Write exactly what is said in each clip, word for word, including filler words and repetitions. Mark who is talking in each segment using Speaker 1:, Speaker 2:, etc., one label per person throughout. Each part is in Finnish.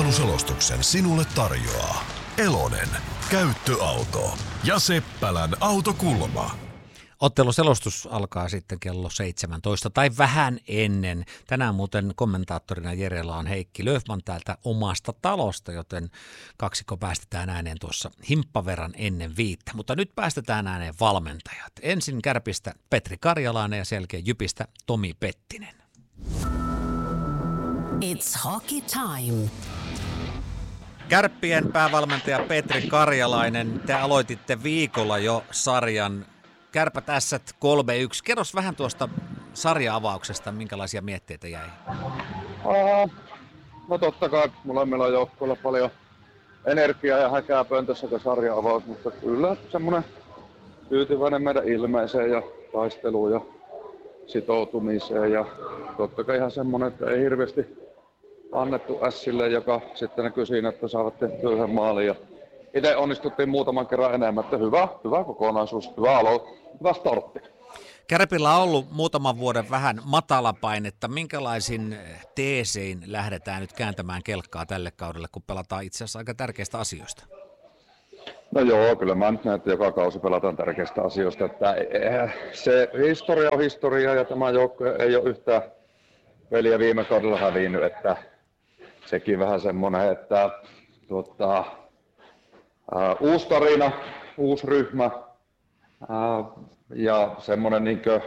Speaker 1: Otteluselostuksen sinulle tarjoaa Elonen, käyttöauto ja Seppälän autokulma.
Speaker 2: Otteluselostus alkaa sitten kello seitsemäntoista tai vähän ennen. Tänään muuten kommentaattorina Jerellä on Heikki Löfman täältä omasta talosta, joten kaksikko päästetään ääneen tuossa himppaverran ennen viittä. Mutta nyt päästetään ääneen valmentajat. Ensin Kärpistä Petri Karjalainen ja sen jälkeen Jypistä Tomi Pettinen.
Speaker 3: It's hockey time.
Speaker 2: Kärppien päävalmentaja Petri Karjalainen, te aloititte viikolla jo sarjan Kärpät Ässät kolme yksi. Kerros vähän tuosta sarja-avauksesta, minkälaisia mietteitä jäi?
Speaker 4: Uh, no totta kai, molemmilla on joukkueella paljon energiaa ja häkää pöntössä kuin sarja-avaus, mutta kyllä semmoinen tyytyväinen meidän ilmeeseen ja taisteluun ja sitoutumiseen. Ja totta kai ihan semmoinen, että ei hirveästi annettu Ässille, joka sitten näkyy siinä, että saavat tehtyä yhden maalin. Ja itse onnistuttiin muutaman kerran enemmän, että hyvä, hyvä kokonaisuus, hyvä alo, hyvä startti.
Speaker 2: Kärpillä on ollut muutaman vuoden vähän matalapainetta. Minkälaisin teesein lähdetään nyt kääntämään kelkkaa tälle kaudelle, kun pelataan itse asiassa aika tärkeistä asioista?
Speaker 4: No joo, kyllä mä nyt näen, että joka kausi pelataan tärkeistä asioista. Että se historia on historia ja tämä joukkue ei ole yhtään peliä viime kaudella hävinnyt, että sekin vähän semmoinen, että tuota, ää, uusi tarina, uusi ryhmä ää, ja semmoinen, niin kuin,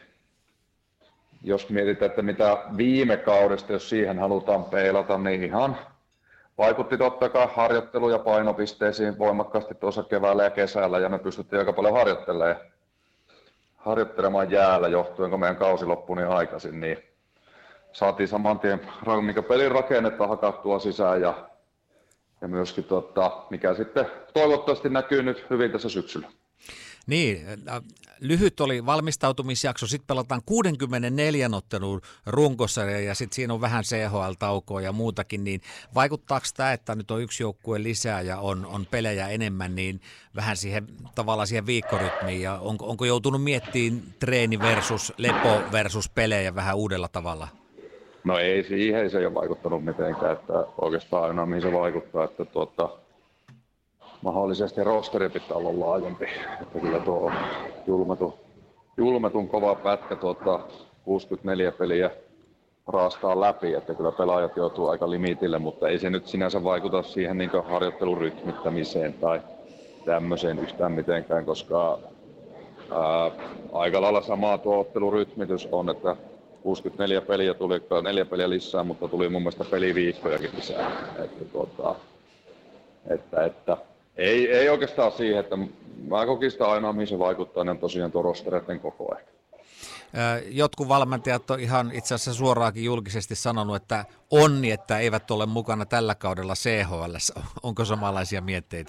Speaker 4: jos mietitään, että mitä viime kaudesta, jos siihen halutaan peilata, niin ihan vaikutti totta kai harjoittelu- ja painopisteisiin voimakkaasti tuossa keväällä ja kesällä, ja me pystyttiin aika paljon harjoittelemaan, harjoittelemaan jäällä johtuen, kun meidän kausi loppui niin aikaisin, niin saatiin saman tien niin pelin rakennetta hakattua sisään ja, ja myöskin tota, mikä sitten toivottavasti näkyy nyt hyvin tässä syksyllä.
Speaker 2: Niin, lyhyt oli valmistautumisjakso, sitten pelataan kuusikymmentäneljä ottelun runkosarja ja sitten siinä on vähän C H L-taukoa ja muutakin, niin vaikuttaako tämä, että nyt on yksi joukkue lisää ja on, on pelejä enemmän, niin vähän siihen tavallaan siihen viikkorytmiin ja onko, onko joutunut miettimään treeni versus lepo versus pelejä vähän uudella tavalla?
Speaker 4: No ei, siihen se ei ole vaikuttanut mitenkään, että oikeastaan aina mihin se vaikuttaa, että tuota, mahdollisesti rosteri pitää olla laajempi, että kyllä tuo julmetun, julmetun kova pätkä tuota, kuusikymmentäneljä peliä raastaa läpi, että kyllä pelaajat joutuu aika limitille, mutta ei se nyt sinänsä vaikuta siihen niin kuin harjoittelurytmittämiseen tai tämmöiseen yhtään mitenkään, koska ää, aika lailla sama tuo ottelurytmitys on, että kuusikymmentäneljä peliä tuli, neljä peliä lisää, mutta tuli mun mielestä peliviikkojakin lisää. Että, tuota, että, että, ei, ei oikeastaan siihen, että mä kokin sitä ainoa, mihin se vaikuttaa, niin on tosiaan tuo rostereiden koko ehkä.
Speaker 2: Jotkut valmentajat on ihan itse asiassa suoraankin julkisesti sanonut, että onni, että eivät ole mukana tällä kaudella C H L:ssä. Onko samanlaisia mietteitä?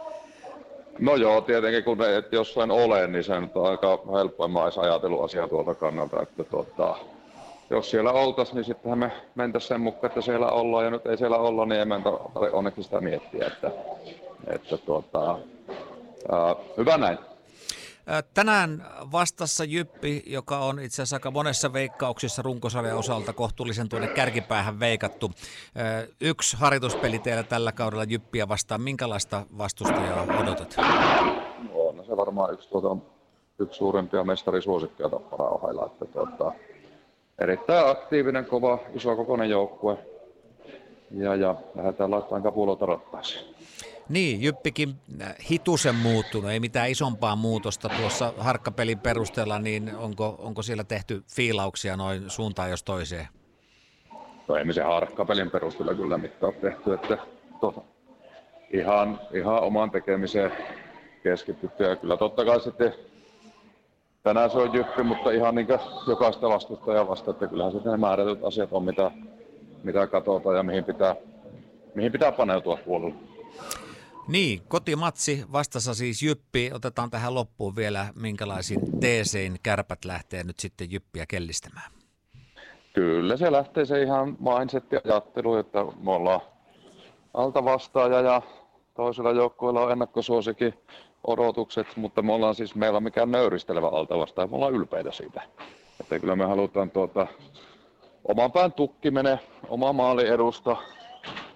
Speaker 4: No joo, tietenkin kun ne, et jossain ole, niin se on aika helppoa, mä olisin ajatellut asiaa tuolta kannalta, että tuota, jos siellä oltaisiin, niin sittenhän me mentäisiin sen mukaan, että siellä ollaan, ja nyt ei siellä olla, niin ei meidän tarvitse onneksi sitä miettiä, että, että tuota, ää, hyvä näin.
Speaker 2: Tänään vastassa Jyppi, joka on itse asiassa aika monessa veikkauksissa runkosarjan osalta kohtuullisen tuonne kärkipäähän veikattu. Yksi harjoituspeli teillä tällä kaudella Jyppiä vastaan. Minkälaista vastustajaa odotat?
Speaker 4: No, no se varmaan yksi, tuota, yksi suurimpia mestarisuosikkeja Tappara ohella. Että, tuota, erittäin aktiivinen, kova, iso kokoinen joukkue. Ja, ja lähdetään laittamaan kapulota rattaisiin.
Speaker 2: Niin, Jyppikin hitusen muuttunut, ei mitään isompaa muutosta tuossa harkkapelin perusteella, niin onko, onko siellä tehty fiilauksia noin suuntaan jos toiseen?
Speaker 4: No ei me se harkkapelin perusteella kyllä mitään tehty, että to, ihan, ihan oman tekemiseen keskitytty ja kyllä totta kai sitten tänään se on Jyppi, mutta ihan niin kuin jokaista vastustajaa vasta, että kyllähän sitten ne määrätyt asiat on mitä, mitä katsotaan ja mihin pitää, mihin pitää paneutua puolella.
Speaker 2: Niin, kotimatsi vastassa siis Jyppi. Otetaan tähän loppuun vielä, minkälaisin teesein Kärpät lähtee nyt sitten Jyppiä kellistämään.
Speaker 4: Kyllä se lähtee se ihan mindset-ajattelu, että me ollaan alta vastaaja ja toisella joukkueella on ennakkosuosikin odotukset, mutta me ollaan siis, meillä on mikään nöyristelevä alta vastaaja, me ollaan ylpeitä siitä. Että kyllä me halutaan tuota, oman pään tukki menee, oma maali edusta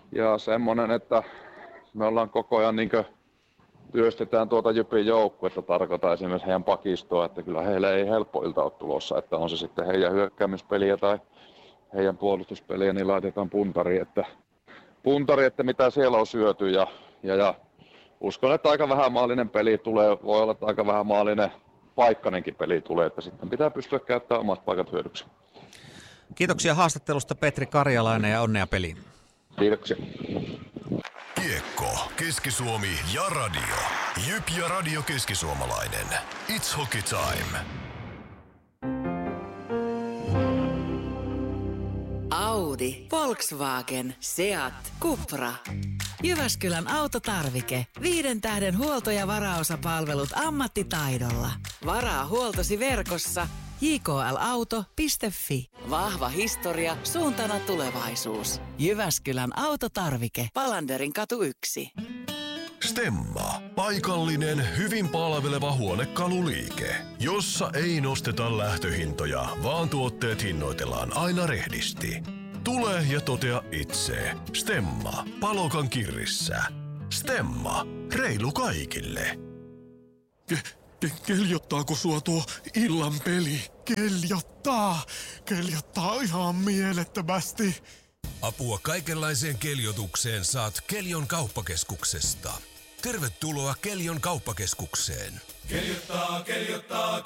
Speaker 4: ja semmoinen, että me ollaan koko ajan niin työstetään tuota Jypin joukkuetta, tarkoittaa esimerkiksi heidän pakistoa, että kyllä heille ei helppo ilta ole tulossa, että on se sitten heidän hyökkäämispeliä tai heidän puolustuspeliä, niin laitetaan puntari, että, puntari, että mitä siellä on syöty ja, ja, ja uskon, että aika vähän maallinen peli tulee, voi olla, että aika vähän maallinen paikkanenkin peli tulee, että sitten pitää pystyä käyttämään omat paikat hyödyksi.
Speaker 2: Kiitoksia haastattelusta Petri Karjalainen ja onnea peliin.
Speaker 4: Kiitoksia.
Speaker 1: Kiekko, Keski-Suomi ja radio. Jyp ja Radio Keskisuomalainen. It's hockey time.
Speaker 3: Audi, Volkswagen, Seat, Cupra. Jyväskylän autotarvike. Viiden tähden huolto- ja varaosapalvelut ammattitaidolla. Varaa huoltosi verkossa j k l auto piste f i. Vahva historia, suuntana tulevaisuus. Jyväskylän autotarvike. Palanderin katu yksi.
Speaker 1: Stemma. Paikallinen, hyvin palveleva huonekaluliike, jossa ei nosteta lähtöhintoja, vaan tuotteet hinnoitellaan aina rehdisti. Tule ja totea itse. Stemma. Palokan kirrissä. Stemma. Reilu kaikille.
Speaker 5: Ke- ke- keljottaako sua tuo illan peli? Keljottaa. Keljottaa ihan mielettömästi.
Speaker 6: Apua kaikenlaiseen keljotukseen saat Keljon kauppakeskuksesta. Tervetuloa Keljon kauppakeskukseen.
Speaker 5: Keljottaa, keljottaa,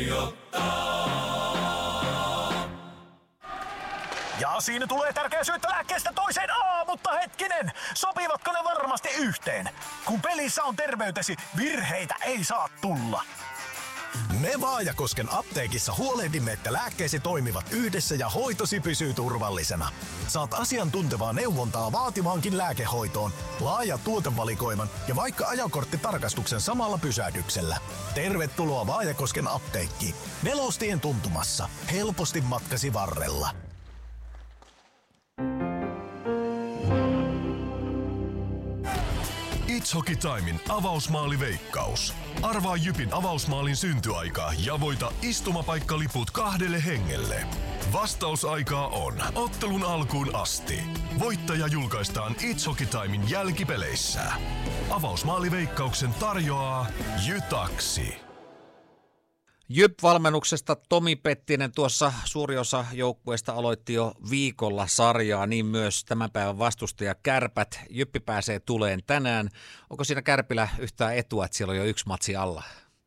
Speaker 5: keljottaa.
Speaker 7: Ja siinä tulee tärkeä syöttö lääkkeestä toiseen. Aa, mutta hetkinen, sopivatko ne varmasti yhteen? Kun pelissä on terveytesi, virheitä ei saa tulla.
Speaker 8: Me Vaajakosken apteekissa huolehdimme, että lääkkeesi toimivat yhdessä ja hoitosi pysyy turvallisena. Saat asiantuntevaa neuvontaa vaatimaankin lääkehoitoon, laaja tuotevalikoiman ja vaikka ajokorttitarkastuksen samalla pysähdyksellä. Tervetuloa Vaajakosken apteekkiin. Nelostien tuntumassa. Helposti matkasi varrella.
Speaker 1: It's Hockey Timein avausmaaliveikkaus. Arvaa Jypin avausmaalin syntyaika ja voita istumapaikkaliput kahdelle hengelle. Vastausaikaa on ottelun alkuun asti. Voittaja julkaistaan It's Hockey Timein jälkipeleissä. Avausmaaliveikkauksen tarjoaa Jytaksi.
Speaker 2: Jyp-valmennuksesta Tomi Pettinen, tuossa suuri osa joukkueesta aloitti jo viikolla sarjaa, niin myös tämän päivän vastustaja Kärpät. Jyppi pääsee tuleen tänään. Onko siinä Kärpillä yhtään etua, että siellä on jo yksi matsi alla?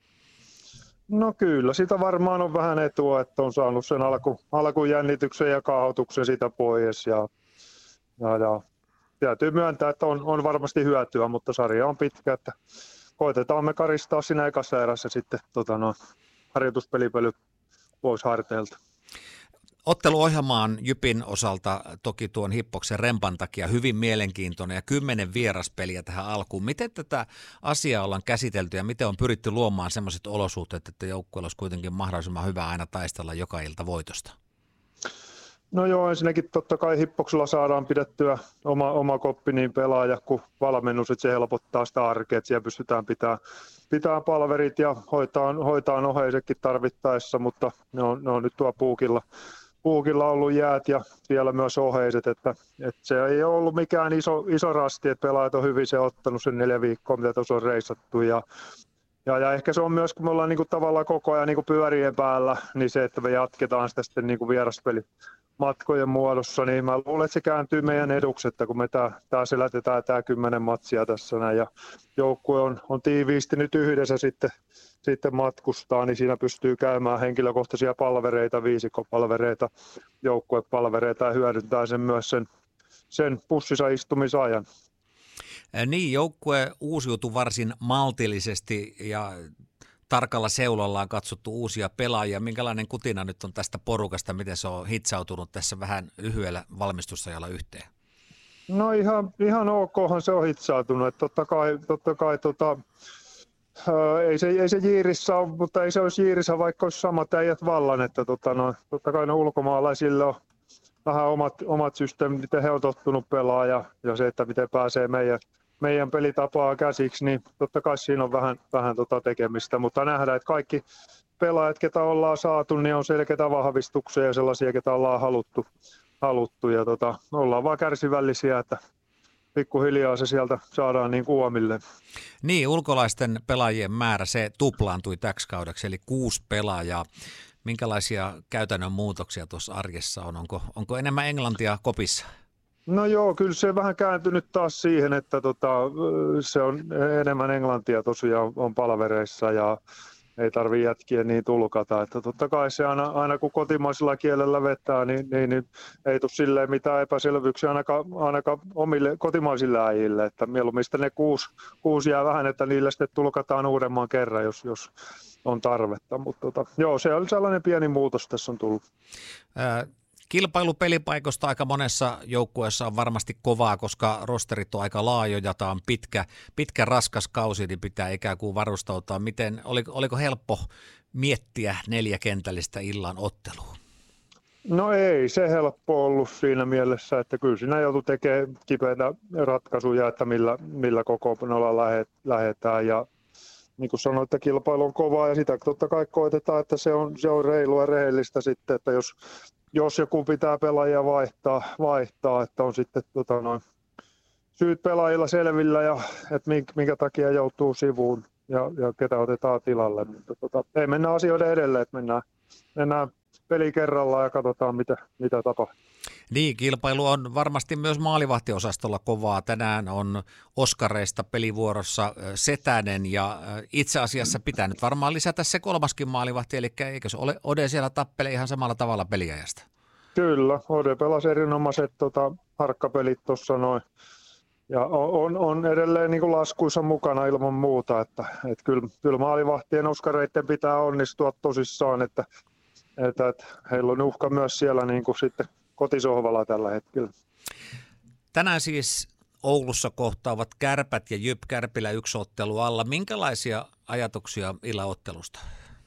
Speaker 9: No kyllä, sitä varmaan on vähän etua, että on saanut sen alku, alkujännityksen ja kaahotuksen sitä pois. Ja, ja, ja täytyy myöntää, että on, on varmasti hyötyä, mutta sarja on pitkä, että koitetaan me karistaa siinä ekassa erässä sitten tota no, harjoituspelipöly pois harteilta.
Speaker 2: Otteluohjelma on Jypin osalta toki tuon Hippoksen rempan takia hyvin mielenkiintoinen ja kymmenen vieraspeliä tähän alkuun. Miten tätä asiaa ollaan käsitelty ja miten on pyritty luomaan sellaiset olosuhteet, että joukkueella olisi kuitenkin mahdollisimman hyvä aina taistella joka ilta voitosta?
Speaker 9: No joo, ensinnäkin totta kai Hippoksella saadaan pidettyä oma, oma koppi niin pelaaja kuin valmennus, että se helpottaa sitä arkea, että siellä pystytään pitämään pitää palverit ja hoitaa, hoitaa oheisetkin tarvittaessa, mutta ne on, ne on nyt tuo puukilla, puukilla ollut jäät ja siellä myös oheiset, että, että se ei ole ollut mikään iso, iso rasti, että pelaajat on hyvin se ottanut sen neljä viikkoa, mitä tuossa on reissattu ja Ja, ja ehkä se on myös, kun me ollaan niin kuin tavallaan koko ajan niin kuin pyörien päällä, niin se, että me jatketaan sitä sitten niin kuin vieraspelimatkojen muodossa, niin mä luulen, että se kääntyy meidän eduksi, että kun me tää, tää selätetään tämä kymmenen matsia tässä näin, ja joukkue on, on tiiviisti nyt yhdessä sitten, sitten matkustaa, niin siinä pystyy käymään henkilökohtaisia palvereita, viisikkopalvereita, joukkuepalvereita ja hyödyntää sen myös sen, sen pussissa istumisajan.
Speaker 2: Niin, joukkue uusiutui varsin maltillisesti ja tarkalla seulalla on katsottu uusia pelaajia. Minkälainen kutina nyt on tästä porukasta, miten se on hitsautunut tässä vähän lyhyellä valmistusajalla yhteen?
Speaker 9: No ihan, ihan okhan se on hitsautunut. Että totta kai, totta kai tota, ää, ei, se, ei se Jiirissä ole, mutta ei se olisi Jiirissä, vaikka olisi samat äijät vallan. Että tota, no, totta kai ne ulkomaalaisille on vähän omat, omat systeemit, miten he on tottunut pelaa ja, ja se, että miten pääsee meidän, meidän pelitapaa käsiksi, niin totta kai siinä on vähän, vähän tota tekemistä, mutta nähdään, että kaikki pelaajat, ketä ollaan saatu, niin on selkeitä vahvistuksia ja sellaisia, ketä ollaan haluttu, haluttu ja tota, ollaan vaan kärsivällisiä, että pikkuhiljaa se sieltä saadaan niin kuin omille.
Speaker 2: Niin, ulkolaisten pelaajien määrä, se tuplaantui täksi kaudeksi, eli kuusi pelaajaa. Minkälaisia käytännön muutoksia tuossa arjessa on? Onko, onko enemmän englantia kopissa?
Speaker 9: No joo, kyllä se vähän kääntynyt taas siihen, että tota, se on enemmän englantia tosiaan on palvereissa ja ei tarvitse jätkiä niin tulkata. Että totta kai se aina, aina kun kotimaisella kielellä vetää, niin, niin, niin ei tule silleen mitään epäselvyyksiä ainakaan, ainakaan omille kotimaisille äijille. Että mieluummin ne kuusi, kuusi jää vähän, että niille sitten tulkataan uudemman kerran, jos, jos on tarvetta. Mutta tota, joo, se on sellainen pieni muutos tässä on tullut.
Speaker 2: Ää... Kilpailu pelipaikoista aika monessa joukkueessa on varmasti kovaa, koska rosterit on aika laajoja, tämä on pitkä, pitkä raskas kausi, niin pitää ikään kuin varustautua. Miten, oliko, oliko helppo miettiä neljäkentällistä illan ottelua?
Speaker 9: No ei se helppo ollut siinä mielessä, että kyllä siinä joutui tekemään kipeitä ratkaisuja, että millä, millä kokoonpanolla lähet, lähetään ja niin kuin sanoin, että kilpailu on kovaa ja sitä totta kai koetetaan, että se on, se on reilua ja rehellistä sitten, että jos Jos joku pitää pelaajia vaihtaa, vaihtaa että on sitten tota, noin, syyt pelaajilla selvillä ja että minkä takia joutuu sivuun ja, ja ketä otetaan tilalle. Mutta, tota, ei mennä asioiden edelleen, että mennään, mennään peli kerrallaan ja katsotaan mitä, mitä tapahtuu.
Speaker 2: Niin, kilpailu on varmasti myös maalivahtiosastolla kovaa. Tänään on Oskareista pelivuorossa Setänen ja itse asiassa pitää nyt varmaan lisätä se kolmaskin maalivahti, eli eikö se ole Ode siellä tappelee ihan samalla tavalla peliajasta?
Speaker 9: Kyllä, Ode pelasi erinomaiset tota, harkkapelit tuossa noin. Ja on, on edelleen niin kuin laskuissa mukana ilman muuta, että, että kyllä, kyllä maalivahtien Oskareiden pitää onnistua tosissaan, että, että, että heillä on uhka myös siellä niin kuin sitten kotisohvalla tällä hetkellä.
Speaker 2: Tänään siis Oulussa kohtaavat Kärpät ja Jyp Kärpillä yksi ottelu alla. Minkälaisia ajatuksia illaottelusta?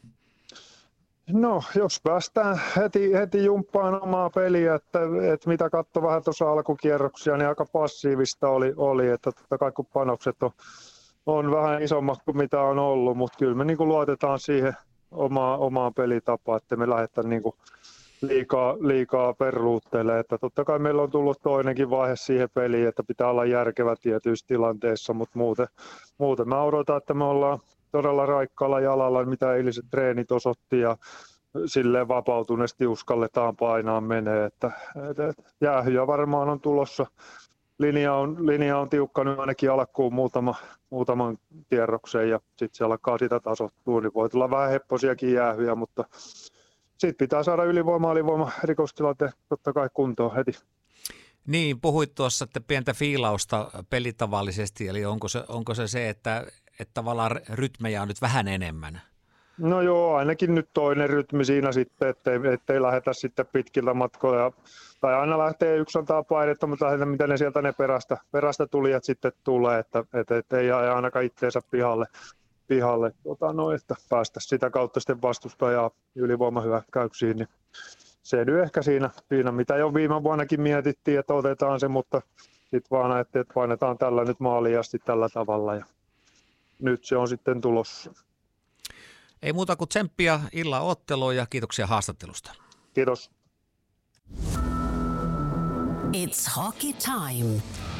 Speaker 9: No, jos päästään heti, heti jumppaan omaa peliä, että, että mitä katsoi vähän tuossa alkukierroksia, niin aika passiivista oli, oli että totta kai kun panokset on, on vähän isommat kuin mitä on ollut, mutta kyllä me niin kuin luotetaan siihen omaa, omaan pelitapaan, että me lähdetään niin kuin liikaa, liikaa peruuttelee, että totta kai meillä on tullut toinenkin vaihe siihen peliin, että pitää olla järkevä tietyissä tilanteissa, mutta muuten, muuten mä odotan, että me ollaan todella raikkaalla jalalla, mitä eiliset treenit osoitti ja silleen vapautuneesti uskalletaan painaa menee, että, että jäähyjä varmaan on tulossa. Linja on, linja on tiukka nyt ainakin alkuun muutama, muutaman kierroksen ja sitten se alkaa sitä tasoittua, niin voi tulla vähän hepposiakin jäähyjä, mutta sitten pitää saada ylivoima, alivoima, rikostilanteet totta kai kuntoon heti.
Speaker 2: Niin, puhuit tuossa, että pientä fiilausta pelitavallisesti, eli onko se onko se, se että, että tavallaan rytmejä on nyt vähän enemmän?
Speaker 9: No joo, ainakin nyt toinen rytmi siinä sitten, ettei, ettei lähdetä sitten pitkiltä matkoilla. Tai aina lähtee yksi antaa painetta, mutta lähdetään, miten ne sieltä ne perästä, perästä tulijat sitten tulee, että et, et ei ainakaan itteensä pihalle. pihalle tota, no, että päästä sitä kautta sitten vastustajaa ylivoimahyökkäyksiin, niin se nyt ehkä siinä, siinä, mitä jo viime vuonnakin mietittiin, että otetaan se, mutta sitten vaan ajattelin, että painetaan tällä nyt maaliin asti tällä tavalla ja nyt se on sitten tulossa.
Speaker 2: Ei muuta kuin tsemppiä illan otteluun ja kiitoksia haastattelusta.
Speaker 9: Kiitos.
Speaker 10: It's hockey time.